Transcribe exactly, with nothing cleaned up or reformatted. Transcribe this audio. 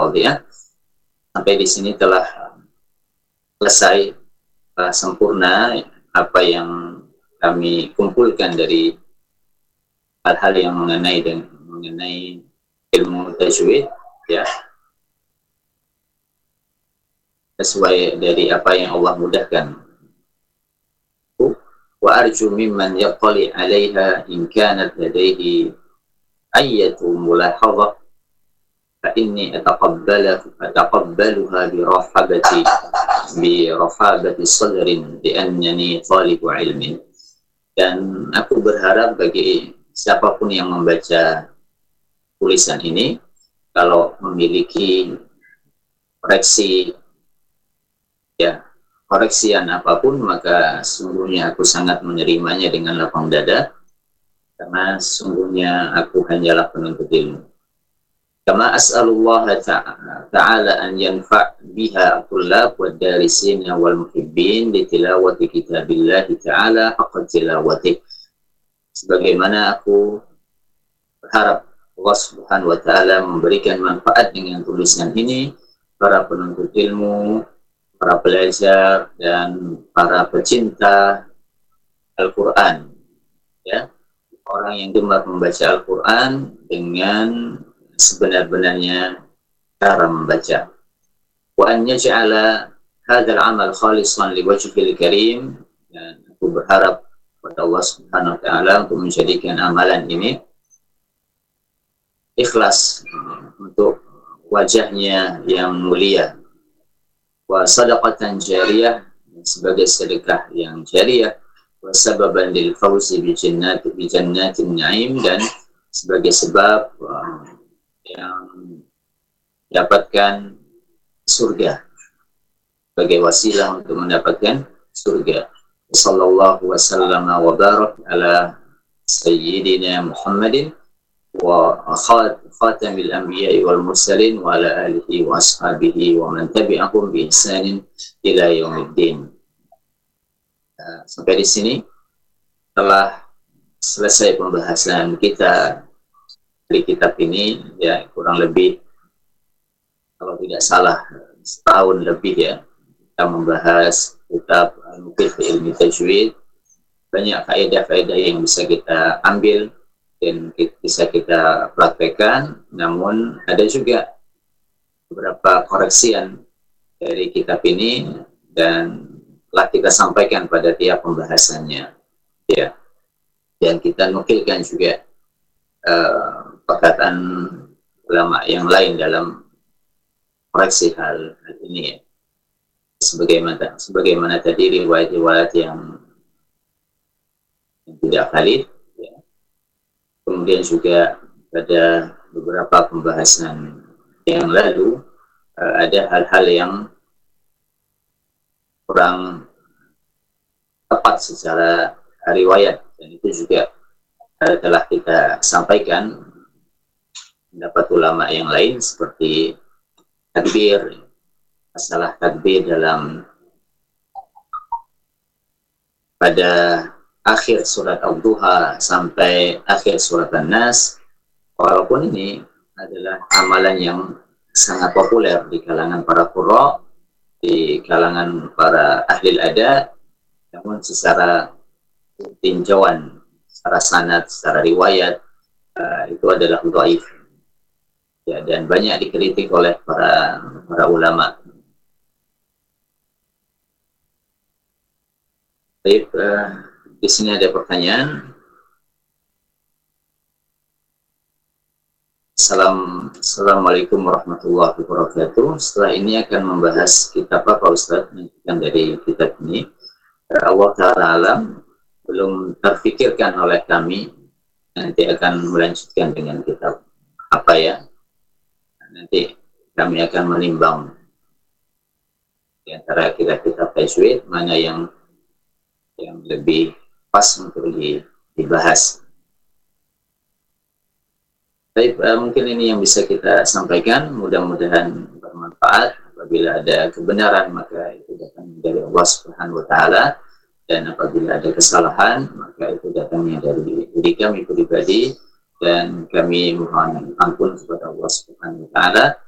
al-madiyah. Sampai di sini telah selesai, telah sempurna apa yang kami kumpulkan dari hal-hal yang mengenai dan mengenai ilmu tajwid, ya, sesuai dari apa yang Allah mudahkan. Wa arju mimman yattali 'alaiha in kanat ladaihi ayyatu mulahadhah fa inni ataqabbalu ataqabbaluha bi rahabati bi rahabati sadrin li annani talibu ilmin. Dan aku berharap bagi siapapun yang membaca tulisan ini, kalau memiliki koreksi, ya, koreksian apapun, maka sungguhnya aku sangat menerimanya dengan lapang dada, karena sungguhnya aku hanyalah penuntut ilmu. Kama as'alullah ta'ala an yanfa' biha tullab wa darisina wal muhibbin di tilawati kitabillah ta'ala haqqa tilawati. Sebagaimana aku berharap Allah Subhanahu wa ta'ala memberikan manfaat dengan tulisan ini, para penuntut ilmu, para pelajar, dan para pecinta Al-Quran, ya, orang yang gemar membaca Al-Quran dengan sebenar-benarnya cara membaca. Wa an yaj'ala hadzal 'amal khalisan liwajhil karim, dan aku berharap kepada Allah Subhanahu wa ta'ala untuk menjadikan amalan ini ikhlas untuk wajahnya yang mulia, wa sadaqatan jariyah, sebagai sedekah yang jariyah, wa sababan lil fawzi bi jannati bi jannatin na'im, dan sebagai sebab uh, yang dapatkan surga, sebagai wasilah untuk mendapatkan surga. Sallallahu wasallam wa barak ala sayyidina Muhammadin wa khatamil anbiya'i wal mursalin wa ala alihi wa ashabihi wa man tabi'ahum bi ihsanin ila yaumiddin. Sampai di sini telah selesai pembahasan kita dari kitab ini, ya, kurang lebih, kalau tidak salah, setahun lebih, ya, kita membahas kitab Al-Muqil fi Ilmi Tajwid. Banyak faedah-faedah yang bisa kita ambil dan bisa kita praktekkan, namun ada juga beberapa koreksian dari kitab ini dan telah kita sampaikan pada tiap pembahasannya, ya, dan kita nukilkan juga uh, perkataan ulama yang lain dalam koreksi hal, hal ini, ya. Sebagaimana, sebagaimana tadi riwayat-riwayat yang, yang tidak valid, ya. Kemudian juga pada beberapa pembahasan yang lalu uh, ada hal-hal yang kurang tepat secara riwayat, dan itu juga uh, telah kita sampaikan pendapat ulama yang lain, seperti takbir, masalah takbir dalam pada akhir surat Al-Duha sampai akhir surat An-Nas, walaupun ini adalah amalan yang sangat populer di kalangan para qurra, di kalangan para ahli ada, namun secara tinjauan, secara sanad, secara riwayat, uh, itu adalah dhaif, ya, dan banyak dikritik oleh para para ulama. Baik, uh, di sini ada pertanyaan. Salam, Assalamualaikum warahmatullahi wabarakatuh. Setelah ini akan membahas kitab apa Ustaz? Yang dari kitab ini, Allah Ta'ala alam, belum terfikirkan oleh kami. Nanti akan melanjutkan dengan kitab apa, ya? Nanti kami akan menimbang di antara kitab-kitab tajwid mana yang yang lebih pas untuk dibahas. Baik, uh, mungkin ini yang bisa kita sampaikan. Mudah-mudahan bermanfaat. Apabila ada kebenaran, maka itu datang dari Allah Subhanahu wa ta'ala, dan apabila ada kesalahan, maka itu datangnya dari diri kami pribadi, dan kami mohon ampun kepada Allah Subhanahu wa ta'ala.